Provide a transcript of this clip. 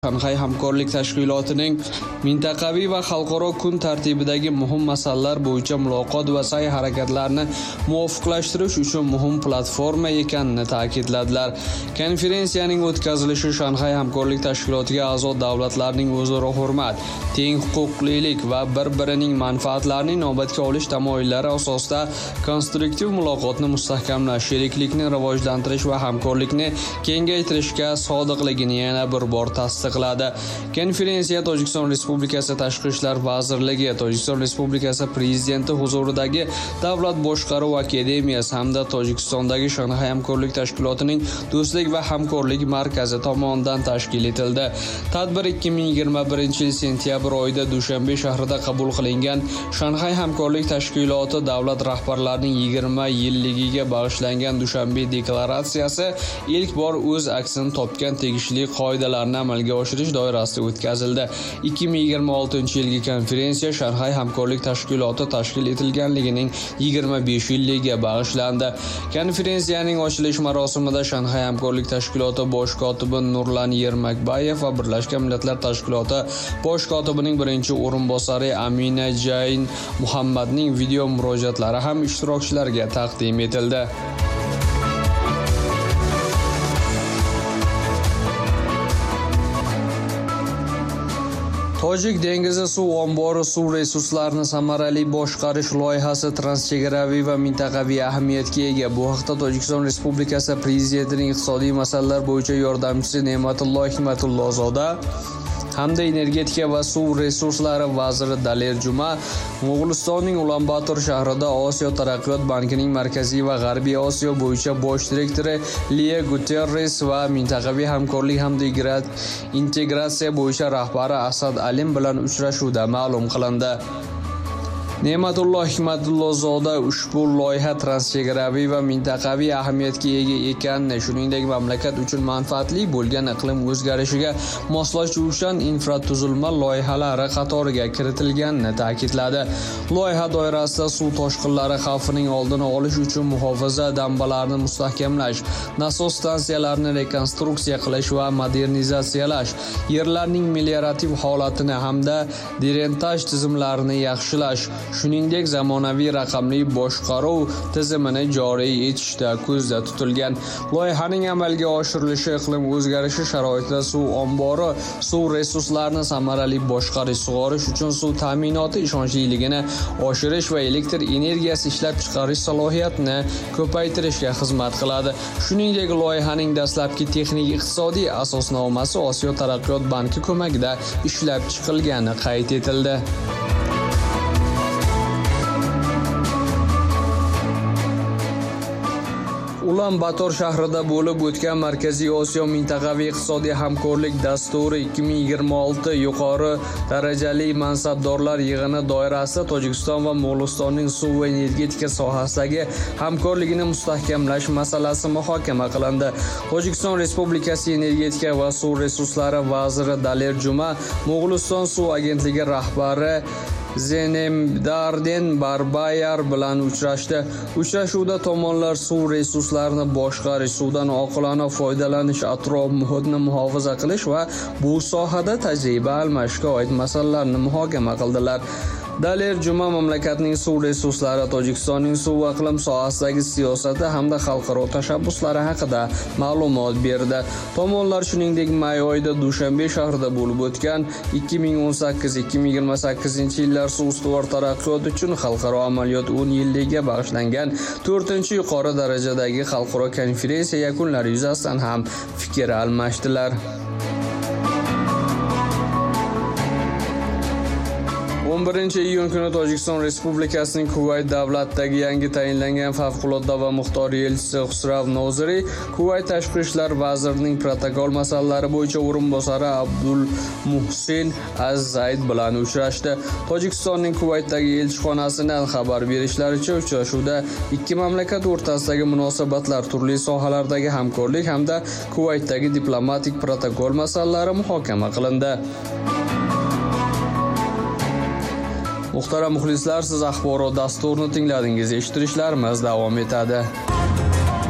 Shanxay hamkorlik tashkilotining mintaqaviy va xalqaro kun tartibidagi muhim masalalar bo'yicha muloqot va sa'y-harakatlarni muvofiqlashtirish uchun muhim platforma ekanini ta'kidladilar. Konferensiyaning o'tkazilishi Shanxay hamkorlik tashkilotiga a'zo davlatlarning o'zaro hurmat, teng huquqlilik va bir-birining manfaatlarini inobatga olish tamoyillari asosida konstruktiv muloqotni mustahkamlash, sheriklikni rivojlantirish va hamkorlikni kengaytirishga sodiqligini yana bir bor tasdiqladi. Konferensiya Tojikiston Respublikasi Tashqi ishlar vazirligi, Tojikiston Respublikasi Prezidenti huzuridagi Davlat boshqaruv akademiyasi hamda Tojikistondagi Shanxay hamkorlik tashkilotining Do'stlik va hamkorlik markazi tomonidan tashkil etildi. Tadbir 2021-yil sentyabr oyida Dushanbe shahrida qabul qilingan Shanxay hamkorlik tashkiloti davlat rahbarlarining 20 yilligiga bag'ishlangan Dushanbe deklaratsiyasi ilk bor o'z aksini topgan tegishli qoidalarni amalga oshirish doirasida o'tkazildi. 2026-yilgi konferensiya Shanxay hamkorlik tashkiloti tashkil etilganligining 25 yilligiga bag'ishlandi. Konferensiyaning ochilish marosimida Shanxay hamkorlik tashkiloti bosh kotibi Nurlan Yermakbayev va Birlashgan Millatlar Tashkiloti bosh kotibining birinchi o'rinbosari Amina Jain Muhammadning video murojaatlari ham ishtirokchilarga taqdim etildi. Tojik dengizi suv ombori suv resurslarini samarali boshqarish loyihasi transchegaraviy va mintaqaviy ahamiyatga ega. Bu haqda Tojikiston Respublikasi Prezidentining iqtisodiy masalalar bo'yicha yordamchisi Ne'matullo Hikmatullozoda hamda energetika va suv resurslari vaziri Daler Juma Mo'g'ulistonning Ulan-Bator shahrida Osiyo taraqqiyot bankining Markaziy va G'arbiy Osiyo bo'yicha bosh direktori Liya Guterres va mintaqaviy hamkorlik hamda integratsiya bo'yicha rahbari Asad Alim bilan uchrashuvda ma'lum qilindi. Ne'matullo Hikmatullozoda ushbu loyiha transchegaraviy va mintaqaviy ahamiyatga ega ekanini, shuningdek mamlakat uchun manfaatli bo'lgan iqlim o'zgarishiga moslashuvchan infratuzilma loyihalari qatoriga kiritilganini ta'kidladi. Loyiha doirasida suv toshqinlari xavfining oldini olish uchun muhofaza dambalarini mustahkamlash, nasos stansiyalarini rekonstruksiya qilish va modernizatsiyalash, yerlarning meliorativ holatini hamda drenaj tizimlarini yaxshilash, shuningdek zamonaviy raqamli boshqaruv tizimini joriy etishda ko'zda tutilgan. Loyihaning amalga oshirilishi iqlim o'zgarishi sharoitida suv ombori suv resurslarini samarali boshqarish, sug'orish uchun suv ta'minoti ishonchliligini oshirish va elektr energiyasi ishlab chiqarish salohiyatini ko'paytirishga xizmat qiladi. Shuningdek, loyihaning dastlabki texnik iqtisodiy asosnomasi Osiyo taraqqiyot banki ko'magida ishlab chiqilgani qayd etildi. Ulan-Bator shahrida bo'lib o'tgan Markaziy Osiyo mintaqaviy iqtisodiy hamkorlik dasturi 2026 yuqori darajali mansabdorlar yig'ini doirasida Tojikiston va Mo'g'ulistonning suv va energetika sohasidagi hamkorligini mustahkamlash masalasi muhokama qilindi. Tojikiston Respublikasi energetika va suv resurslari vaziri Daler Juma Mo'g'uliston suv agentligi rahbari Zenemdarden Barbayar bilan uchrashdi. Uchrashuvda tomonlar suv resurslarini boshqarish, suvdan oqilona foydalanish, atrof-muhitni muhofaza qilish va bu sohada tajriba almashishga oid masalalarni muhokama qildilar. Daler Juma mamlakatning suv resurslari, Tojikistonning suv va iqlim sohasidagi siyosati hamda xalqaro tashabbuslari haqida ma'lumot berdi. Tomonlar shuningdek may oyida Dushanbe shahrida bo'lib o'tgan 2018-2028-yillar suv ustuvor taraqqiyot uchun xalqaro amaliyot 10 yilligiga bag'ishlangan 4-yuqori darajadagi xalqaro konferensiya yakunlari yuzasidan ham fikr almashdilar. 11-iyun kuni Tojikiston Respublikasining Kuvayt davlatidagi yangi tayinlangan favqulodda va muxtor elchisi Xusrav Noziri Kuvayt tashqi ishlar vazirining protokol masalalari bo'yicha o'rinbosari Abdul Muhsin Az-Zayd bilan uchrashdi. Tojikistonning Kuvaytdagi elchixonasining xabar berishlaricha, uchrashuvda ikki mamlakat o'rtasidagi munosabatlar, turli sohalardagi hamkorlik hamda Kuvaytdagi diplomatik protokol masalalari muhokama qilindi. Muhtaram muxlislar, siz axborot dasturini tingladingiz. Eshittirishlarimiz davom etadi.